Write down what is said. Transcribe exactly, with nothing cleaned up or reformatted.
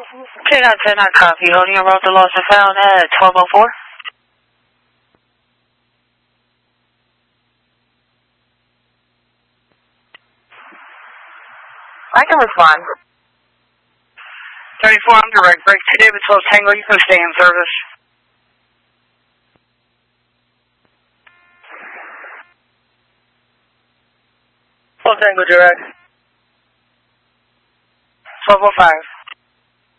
ten out ten, I copy. Holding your road to lost and found at twelve oh four. I can respond. thirty-four, I'm direct. Break two David twelve Tango. You can stay in service. twelve Tango direct. twelve oh five.